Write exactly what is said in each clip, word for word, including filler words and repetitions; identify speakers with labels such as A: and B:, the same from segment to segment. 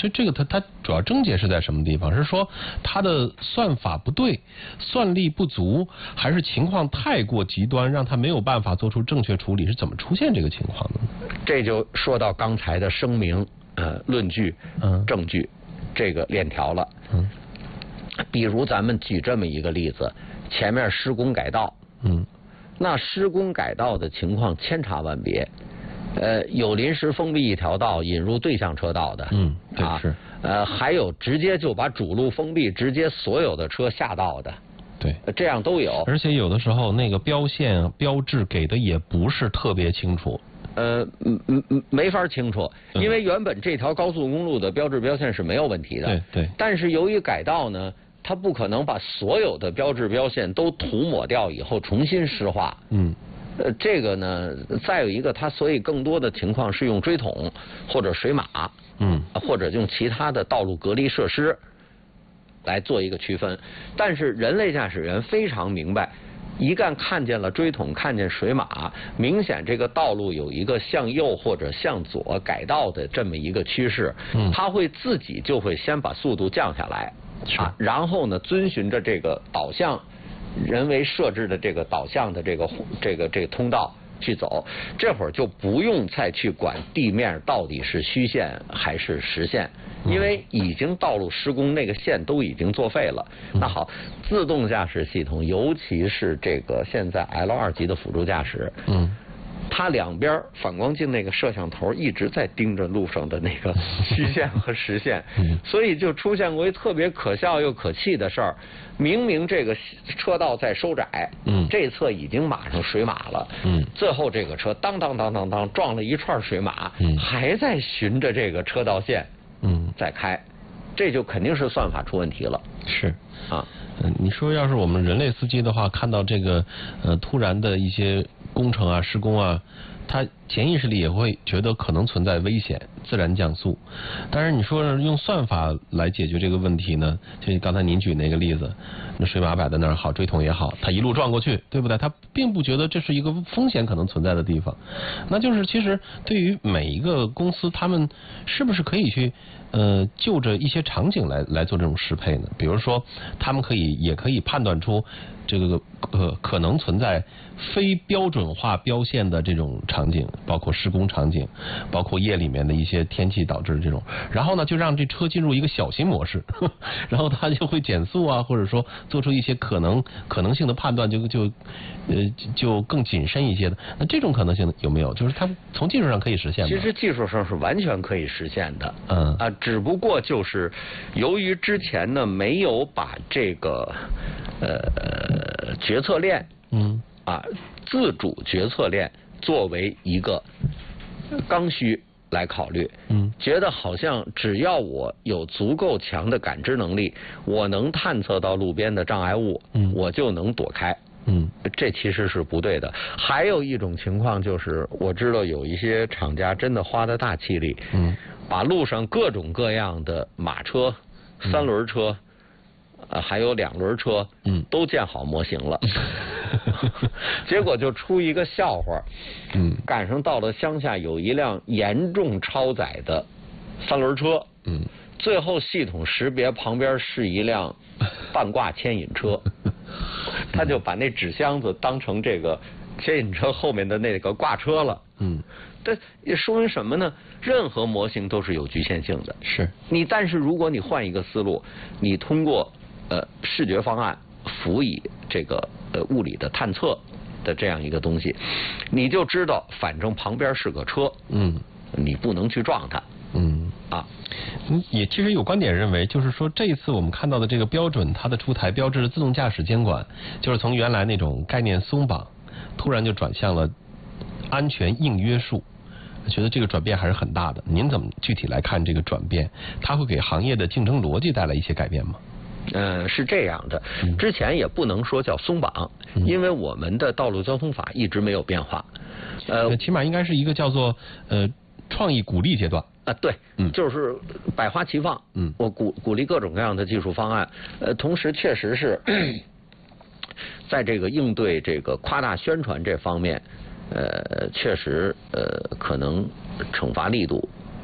A: 这这个它它主要症结是在什么地方？是说它的算法不对，算力不足，还是情况太过极端，让它没有办法做出正确处理？是怎么出现这个情况的？
B: 这就说到刚才的声明、呃论据、
A: 嗯
B: 证据这个链条了。
A: 嗯，
B: 比如咱们举这么一个例子，前面施工改道，
A: 嗯，
B: 那施工改道的情况千差万别。呃，有临时封闭一条道引入对向车道的，
A: 嗯，对
B: 啊，
A: 是，
B: 呃，还有直接就把主路封闭，直接所有的车下道的，
A: 对，
B: 这样都有。
A: 而且有的时候那个标线标志给的也不是特别清楚。
B: 呃，嗯嗯嗯，没法清楚，因为原本这条高速公路的标志标线是没有问题的，
A: 对对。
B: 但是由于改道呢，它不可能把所有的标志标线都涂抹掉以后重新施画。
A: 嗯。
B: 呃，这个呢，再有一个，它所以更多的情况是用锥桶或者水马，
A: 嗯，
B: 或者用其他的道路隔离设施来做一个区分。但是人类驾驶员非常明白，一旦看见了锥桶，看见水马，明显这个道路有一个向右或者向左改道的这么一个趋势，
A: 嗯，
B: 他会自己就会先把速度降下来，啊，然后呢，遵循着这个导向。人为设置的这个导向的这个这个这个通道去走，这会儿就不用再去管地面到底是虚线还是实线，因为已经道路施工那个线都已经作废了。那好，自动驾驶系统，尤其是这个现在 L 二级的辅助驾驶，嗯。它两边反光镜那个摄像头一直在盯着路上的那个虚线和实线，所以就出现过一特别可笑又可气的事儿。明明这个车道在收窄，嗯，这侧已经码上水马了，嗯，最后这个车当当当当当撞了一串水马，嗯，还在循着这个车道线，嗯，在开，这就肯定是算法出问题了。
A: 是
B: 啊，
A: 嗯，你说要是我们人类司机的话，看到这个呃突然的一些工程啊、施工啊，他潜意识里也会觉得可能存在危险，自然降速。但是你说用算法来解决这个问题呢？就刚才您举那个例子，那水马摆在那儿好，锥桶也好，他一路撞过去，对不对？他并不觉得这是一个风险可能存在的地方。那就是其实对于每一个公司，他们是不是可以去呃就着一些场景来来做这种适配呢？比如说，他们可以也可以判断出这个呃可能存在非标准化标线的这种场景，包括施工场景，包括夜里面的一些天气导致的这种，然后呢就让这车进入一个小型模式，呵然后它就会减速啊，或者说做出一些可能可能性的判断，就就呃就更谨慎一些的。那这种可能性有没有？就是它从技术上可以实现吗？
B: 其实技术上是完全可以实现的，
A: 嗯
B: 啊，只不过就是由于之前呢没有把这个呃决策链，嗯啊自主决策链作为一个刚需来考虑，嗯，觉得好像只要我有足够强的感知能力，我能探测到路边的障碍物，嗯，我就能躲开。嗯，这其实是不对的。还有一种情况就是，我知道有一些厂家真的花了大气力，嗯，把路上各种各样的马车、三轮车，呃，还有两轮车，嗯，都建好模型了。结果就出一个笑话，嗯，赶上到了乡下有一辆严重超载的三轮车，嗯，最后系统识别旁边是一辆半挂牵引车，他就把那纸箱子当成这个牵引车后面的那个挂车了，嗯，这也说明什么呢？任何模型都是有局限性的，
A: 是
B: 你，但是如果你换一个思路，你通过呃视觉方案辅以这个呃物理的探测的这样一个东西，你就知道反正旁边是个车，嗯，你不能去撞它，嗯啊，
A: 嗯，也其实有观点认为，就是说这一次我们看到的这个标准，它的出台标志自动驾驶监管，就是从原来那种概念松绑，突然就转向了安全硬约束。我觉得这个转变还是很大的。您怎么具体来看这个转变？它会给行业的竞争逻辑带来一些改变吗？
B: 呃，是这样的，之前也不能说叫松绑，嗯，因为我们的道路交通法一直没有变化。
A: 呃，起码应该是一个叫做呃创意鼓励阶段。
B: 啊，对，嗯，就是百花齐放，嗯，我鼓鼓励各种各样的技术方案，呃，同时确实是在这个应对这个夸大宣传这方面，呃，确实呃可能惩罚力度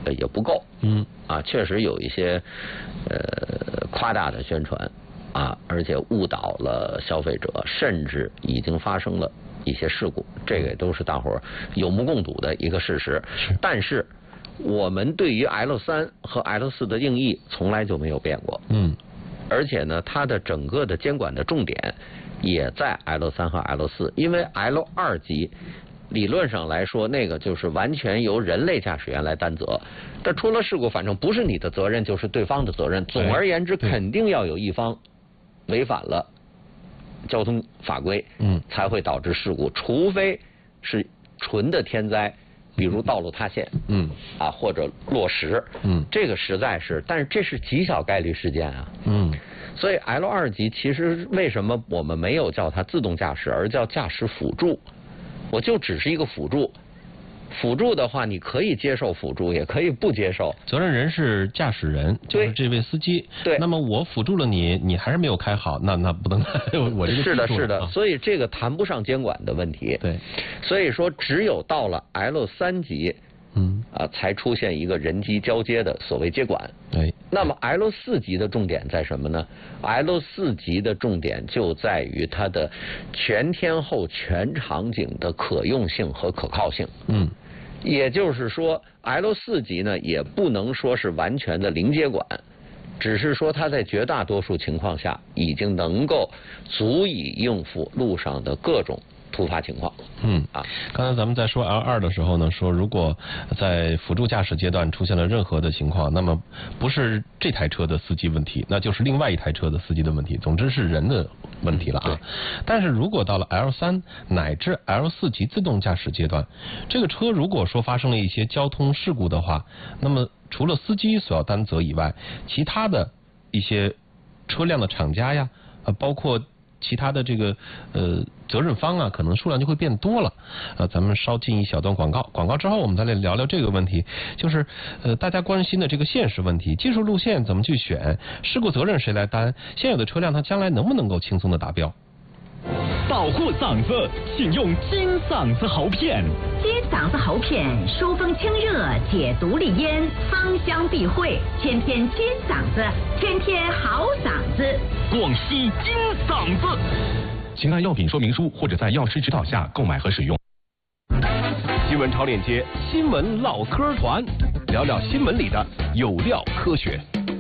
B: 呃也不够。
A: 嗯，
B: 啊，确实有一些呃夸大的宣传啊，而且误导了消费者，甚至已经发生了一些事故，这个也都是大伙儿有目共睹的一个事实。
A: 是，
B: 但是我们对于 L 三和 L 四的定义从来就没有变过。
A: 嗯，
B: 而且呢，它的整个的监管的重点也在 L 三和 L 四，因为 L 二级理论上来说，那个就是完全由人类驾驶员来担责。但出了事故，反正不是你的责任，就是对方的责任。总而言之，肯定要有一方违反了交通法规，
A: 嗯，
B: 才会导致事故。除非是纯的天灾，比如道路塌陷，
A: 嗯，
B: 啊或者落石，
A: 嗯，
B: 这个实在是，但是这是极小概率事件啊，
A: 嗯。
B: 所以 L 二级其实为什么我们没有叫它自动驾驶，而叫驾驶辅助？我就只是一个辅助。辅助的话，你可以接受辅助，也可以不接受。
A: 责任人是驾驶人，就是这位司机。
B: 对。
A: 那么我辅助了你，你还是没有开好，那那不能我这个
B: 是的，是的。
A: 啊、
B: 所以这个谈不上监管的问题。
A: 对。
B: 所以说，只有到了 L 三级，
A: 嗯
B: 啊，才出现一个人机交接的所谓接管。
A: 对。
B: 那么 L 四级的重点在什么呢 ？L 四级的重点就在于它的全天候、全场景的可用性和可靠性。
A: 嗯。
B: 也就是说 ，L 四级呢，也不能说是完全的零接管，只是说它在绝大多数情况下已经能够足以应付路上的各种突发情况。
A: 嗯啊，刚才咱们在说 L 二的时候呢，说如果在辅助驾驶阶段出现了任何的情况，那么不是这台车的司机问题，那就是另外一台车的司机的问题，总之是人的问题了啊。但是如果到了 L 三乃至 L 四级自动驾驶阶段，这个车如果说发生了一些交通事故的话，那么除了司机所要担责以外，其他的一些车辆的厂家呀，呃，包括其他的这个呃责任方啊，可能数量就会变多了。呃，咱们稍进一小段广告，广告之后我们再来聊聊这个问题，就是呃大家关心的这个现实问题，技术路线怎么去选，事故责任谁来担，现有的车辆它将来能不能够轻松的达标？
C: 保护嗓子，请用金嗓子喉片。
D: 金嗓子喉片疏风清热，解毒利咽，芳香避秽，天天金嗓子，天天好嗓子。
C: 广西金嗓子，请按药品说明书或者在药师指导下购买和使用。新闻超链接，新闻唠嗑团，聊聊新闻里的有料科学。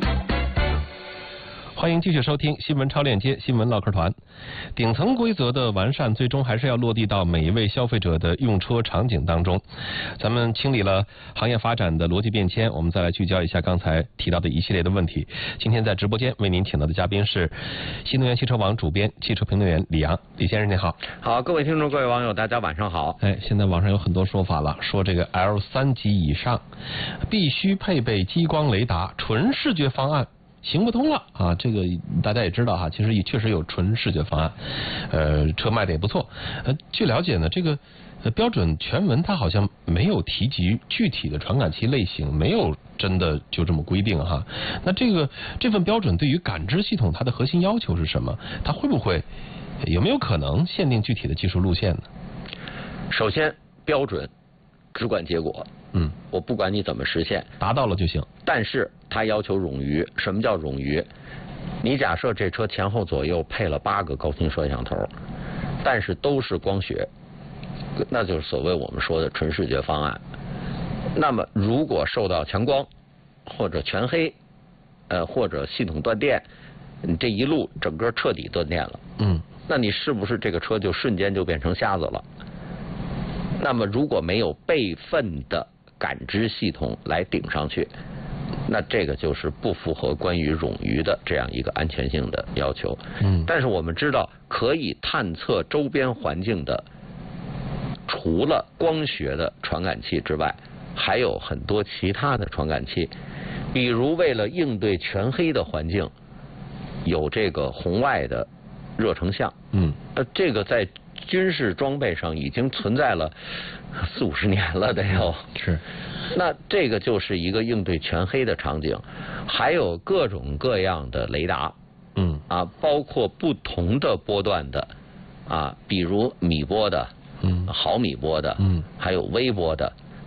A: 欢迎继续收听新闻超链接新闻唠嗑团。顶层规则的完善，最终还是要落地到每一位消费者的用车场景当中。咱们清理了行业发展的逻辑变迁，我们再来聚焦一下刚才提到的一系列的问题。今天在直播间为您请到的嘉宾是新能源汽车网主编、汽车评论员李阳。李先生您好。
B: 好，各位听众、各位网友，大家晚上好。
A: 哎，现在网上有很多说法了，说这个 L 三级以上必须配备激光雷达，纯视觉方案行不通了啊！这个大家也知道哈，其实也确实有纯视觉方案，呃，车卖的也不错。呃，据了解呢，这个呃标准全文它好像没有提及具体的传感器类型，没有真的就这么规定哈。那这个这份标准对于感知系统它的核心要求是什么？它会不会有没有可能限定具体的技术路线呢？
B: 首先，标准只管结果。
A: 嗯，
B: 我不管你怎么实现，
A: 达到了就行。
B: 但是它要求冗余。什么叫冗余？你假设这车前后左右配了八个高清摄像头，但是都是光学，那就是所谓我们说的纯视觉方案。那么如果受到强光或者全黑，呃或者系统断电，你这一路整个彻底断电了，
A: 嗯，
B: 那你是不是这个车就瞬间就变成瞎子了？那么如果没有备份的感知系统来顶上去，那这个就是不符合关于冗余的这样一个安全性的要求。
A: 嗯，
B: 但是我们知道，可以探测周边环境的，除了光学的传感器之外，还有很多其他的传感器，比如为了应对全黑的环境，有这个红外的热成像。
A: 嗯，
B: 呃，这个在军事装备上已经存在了四五十年了，得有。
A: 是。
B: 那这个就是一个应对全黑的场景，还有各种各样的雷达。
A: 嗯。
B: 啊，包括不同的波段的，啊，比如米波的，
A: 嗯，
B: 毫米波的，
A: 嗯，
B: 还有微波的，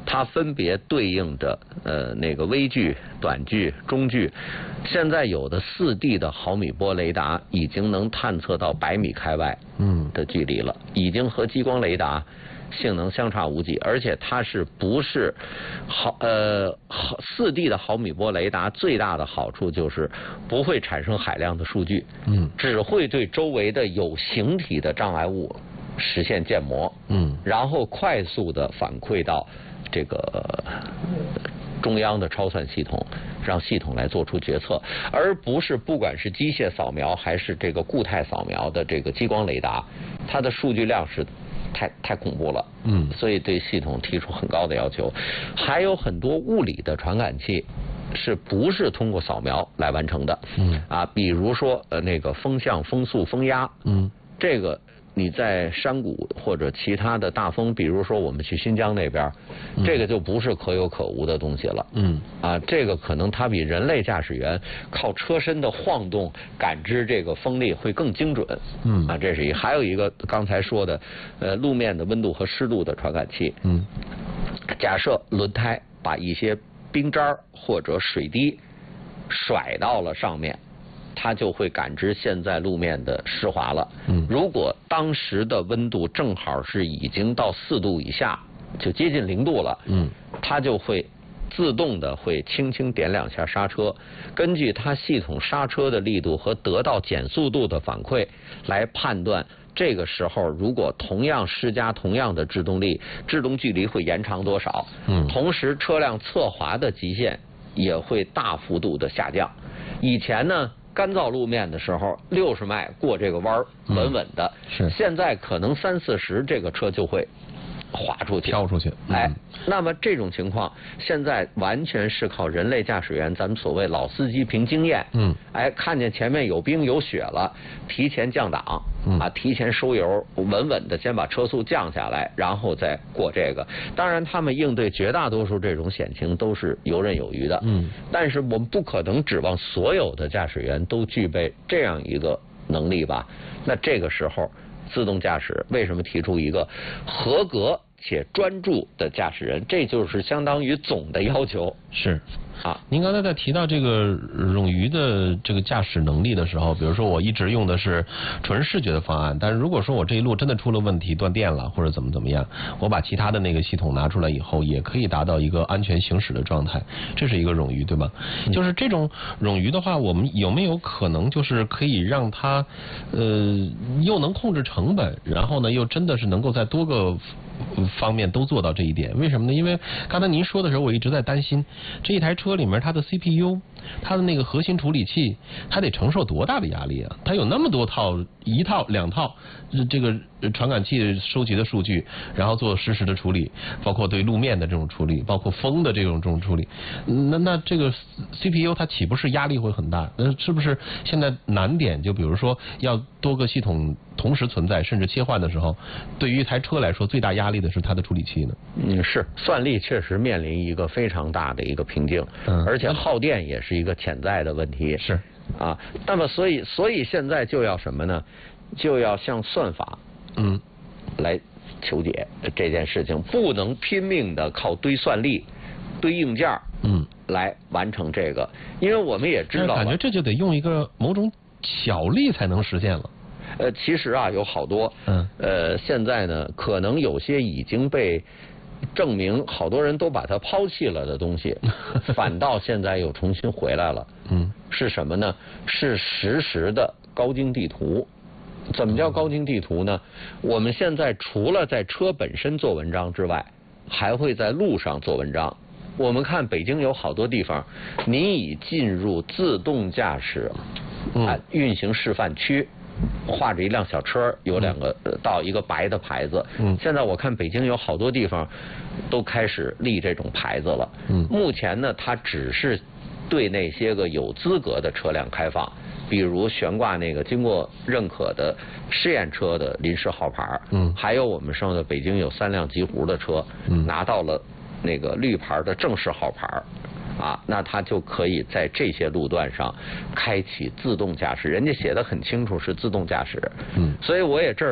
B: 它分别对应的呃那个微距、短距、中距。现在有的四 D 的毫米波雷达已经能探测到百米开外嗯的距离了，已经和激光雷达性能相差无几，而且它是不是毫呃四 D 的毫米波雷达最大的好处就是不会产生海量的数据，嗯，只会对周围的有形体的障碍物实现建模，嗯，然后快速的反馈到这个中央的超算系统，让系统来做出决策，而不是不管是机械扫描还是这个固态扫描的这个激光雷达，它的数据量是太太恐怖了，嗯，所以对系统提出很高的要求。还有很多物理的传感器是不是通过扫描来完成的？嗯，啊，比如说呃那个风向、风速、风压，嗯，这个你在山谷或者其他的大风，比如说我们去新疆那边，嗯、这个就不是可有可无的东西了。嗯，啊，这个可能它比人类驾驶员靠车身的晃动感知这个风力会更精准。嗯，啊，这是一个，还有一个刚才说的，呃，路面的温度和湿度的传感器。嗯，假设轮胎把一些冰渣或者水滴甩到了上面，它就会感知现在路面的湿滑了。嗯，如果当时的温度正好是已经到四度以下，就接近零度了。嗯，它就会自动的会轻轻点两下刹车，根据它系统刹车的力度和得到减速度的反馈来判断这个时候如果同样施加同样的制动力，制动距离会延长多少。嗯，同时车辆侧滑的极限也会大幅度的下降。以前呢，干燥路面的时候，六十迈过这个弯儿稳稳的，是现在可能三四十这个车就会滑出去、
A: 飘出去。
B: 嗯、哎，那么这种情况现在完全是靠人类驾驶员，咱们所谓老司机凭经验。嗯，哎，看见前面有冰有雪了，提前降档，嗯、啊，提前收油，稳稳的先把车速降下来，然后再过这个。当然，他们应对绝大多数这种险情都是游刃有余的。嗯，但是我们不可能指望所有的驾驶员都具备这样一个能力吧？那这个时候，自动驾驶为什么提出一个合格且专注的驾驶人？这就是相当于总的要求。
A: 是啊，您刚才在提到这个冗余的这个驾驶能力的时候，比如说我一直用的是纯视觉的方案，但是如果说我这一路真的出了问题，断电了或者怎么怎么样，我把其他的那个系统拿出来以后，也可以达到一个安全行驶的状态，这是一个冗余，对吧？嗯、就是这种冗余的话，我们有没有可能就是可以让它呃又能控制成本，然后呢又真的是能够在多个方面都做到这一点？为什么呢？因为刚才您说的时候，我一直在担心这一台车里面它的 C P U， 它的那个核心处理器，它得承受多大的压力啊？它有那么多套，一套两套这个传感器收集的数据，然后做实时的处理，包括对路面的这种处理，包括风的这种这种处理。那那这个 C P U 它岂不是压力会很大？那是不是现在难点就比如说要多个系统同时存在，甚至切换的时候，对于一台车来说最大压力的是它的处理器呢？
B: 嗯，是算力确实面临一个非常大的一个瓶颈，嗯，而且耗电也是一个潜在的问题。
A: 是
B: 啊，那么所以所以现在就要什么呢？就要向算法嗯来求解这件事情，不能拼命的靠堆算力、堆硬件嗯来完成这个，因为我们也知道，
A: 感觉这就得用一个某种巧力才能实现了。
B: 呃，其实啊有好多，嗯，呃，现在呢可能有些已经被证明好多人都把它抛弃了的东西，反倒现在又重新回来了。嗯，是什么呢？是实时的高精地图。怎么叫高精地图呢？我们现在除了在车本身做文章之外，还会在路上做文章。我们看北京有好多地方，你已进入自动驾驶啊运行示范区。画着一辆小车，有两个到一个白的牌子。嗯，现在我看北京有好多地方都开始立这种牌子了。嗯，目前呢，它只是对那些个有资格的车辆开放，比如悬挂那个经过认可的试验车的临时号牌。嗯，还有我们说的北京有三辆极狐的车，嗯，拿到了那个绿牌的正式号牌。啊，那它就可以在这些路段上开启自动驾驶，人家写的很清楚是自动驾驶。嗯，所以我也这儿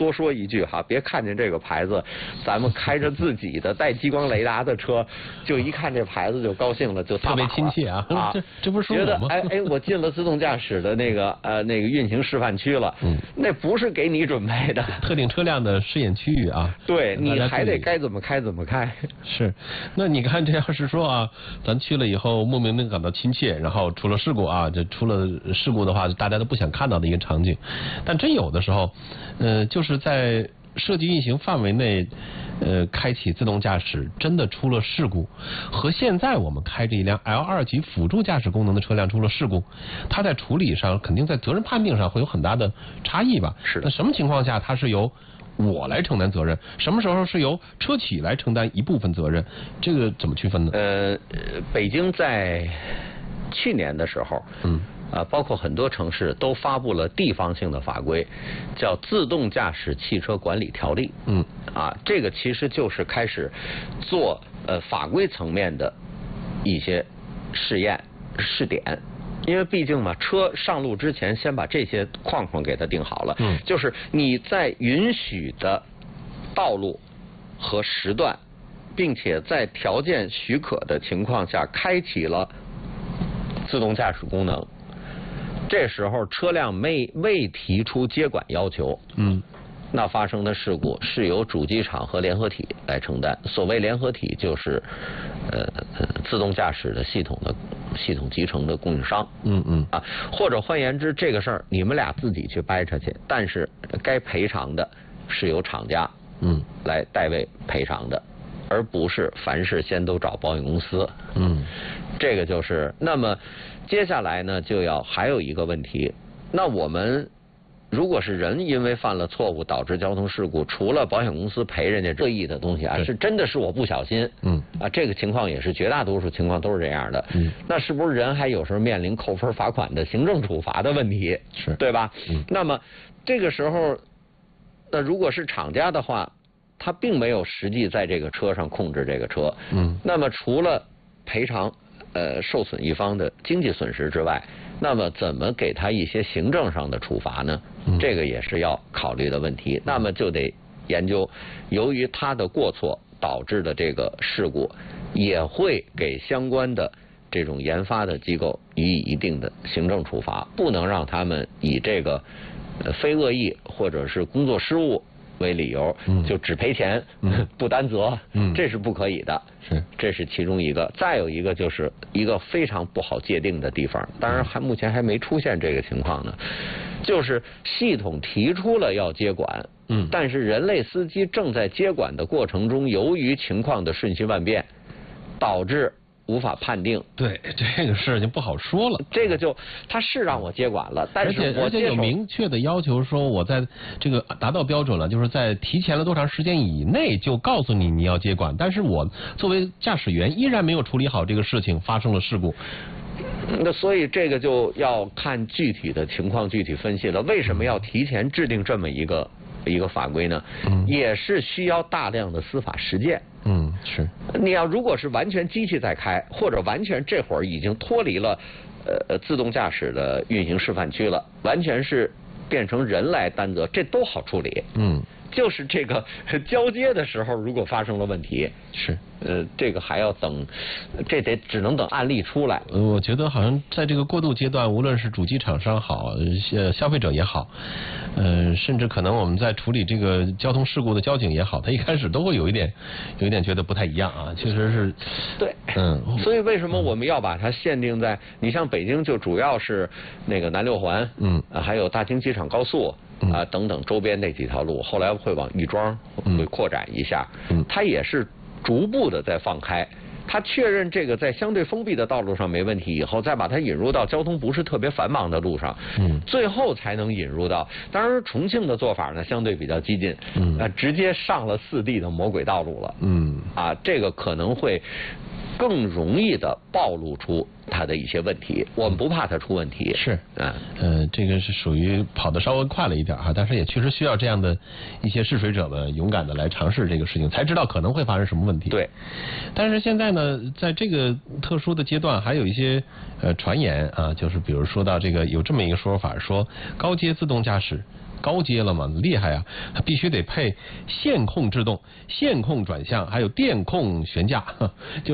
B: 多说一句哈，别看见这个牌子，咱们开着自己的带激光雷达的车，就一看这牌子就高兴了，就
A: 特别亲切啊！
B: 啊，
A: 这这不是
B: 觉得哎哎，我进了自动驾驶的那个呃那个运行示范区了，嗯，那不是给你准备的，
A: 特定车辆的试验区域啊。
B: 对，你还得该怎么开怎么开。
A: 是，那你看这要是说啊，咱去了以后莫名的感到亲切，然后出了事故啊，这出了事故的话，大家都不想看到的一个场景。但真有的时候，呃，就是在设计运行范围内，呃，开启自动驾驶真的出了事故，和现在我们开着一辆 L 二级辅助驾驶功能的车辆出了事故，它在处理上肯定在责任判定上会有很大的差异吧？
B: 是的。
A: 那什么情况下它是由我来承担责任，什么时候是由车企来承担一部分责任？这个怎么区分呢？
B: 呃，北京在去年的时候，嗯。啊，包括很多城市都发布了地方性的法规，叫《自动驾驶汽车管理条例》。嗯，啊，这个其实就是开始做呃法规层面的一些试验试点，因为毕竟嘛，车上路之前先把这些框框给它定好了。嗯，就是你在允许的道路和时段，并且在条件许可的情况下开启了自动驾驶功能。这时候车辆没未提出接管要求，嗯，那发生的事故是由主机厂和联合体来承担。所谓联合体就是呃自动驾驶的系统的系统集成的供应商，嗯嗯啊，或者换言之，这个事儿你们俩自己去掰扯去，但是该赔偿的是由厂家嗯来代为赔偿的，而不是凡事先都找保险公司，嗯，这个就是那么。接下来呢，就要还有一个问题，那我们如果是人因为犯了错误导致交通事故，除了保险公司赔人家恶意的东西啊，是真的是我不小心，嗯啊，这个情况也是绝大多数情况都是这样的，嗯，那是不是人还有时候面临扣分罚款的行政处罚的问题，
A: 是
B: 对吧？嗯，那么这个时候，那如果是厂家的话，他并没有实际在这个车上控制这个车，嗯，那么除了赔偿。呃，受损一方的经济损失之外，那么怎么给他一些行政上的处罚呢？嗯、这个也是要考虑的问题。那么就得研究，由于他的过错导致的这个事故，也会给相关的这种研发的机构予以一定的行政处罚，不能让他们以这个呃非恶意或者是工作失误为理由，嗯、就只赔钱，嗯、不担责，嗯、这是不可以的。是，这是其中一个。再有一个就是一个非常不好界定的地方，当然还目前还没出现这个情况呢，就是系统提出了要接管，嗯，但是人类司机正在接管的过程中，由于情况的瞬息万变，导致无法判定。
A: 对，这个事情不好说了。
B: 这个就他是让我接管了，但是
A: 我而且有明确的要求说，我在这个达到标准了，就是在提前了多长时间以内就告诉你你要接管，但是我作为驾驶员依然没有处理好这个事情，发生了事故。
B: 那所以这个就要看具体的情况具体分析了。为什么要提前制定这么一个一个法规呢？嗯，也是需要大量的司法实践。
A: 嗯，是。
B: 你要如果是完全机器在开，或者完全这会儿已经脱离了呃自动驾驶的运行示范区了，完全是变成人来担责，这都好处理。嗯，就是这个交接的时候，如果发生了问题，
A: 是
B: 呃这个还要等，这得只能等案例出来。
A: 呃，我觉得好像在这个过渡阶段，无论是主机厂商好，呃消费者也好，呃甚至可能我们在处理这个交通事故的交警也好，他一开始都会有一点有一点觉得不太一样啊，确实是。
B: 对，嗯，所以为什么我们要把它限定在？你像北京就主要是那个南六环，嗯，还有大兴机场高速。啊，等等周边那几条路，后来会往亦庄会扩展一下，嗯，它也是逐步的在放开。它确认这个在相对封闭的道路上没问题以后，再把它引入到交通不是特别繁忙的路上，嗯，最后才能引入到。当然，重庆的做法呢相对比较激进，嗯，啊，直接上了四 D 的魔鬼道路了，嗯，啊，这个可能会更容易的暴露出它的一些问题。我们不怕它出问题，
A: 是，啊，呃，这个是属于跑得稍微快了一点哈，但是也确实需要这样的一些试水者们勇敢的来尝试这个事情，才知道可能会发生什么问题。
B: 对，
A: 但是现在呢，在这个特殊的阶段，还有一些呃传言啊，就是比如说到这个有这么一个说法，说高阶自动驾驶高阶了嘛，厉害啊，它必须得配线控制动、线控转向，还有电控悬架，就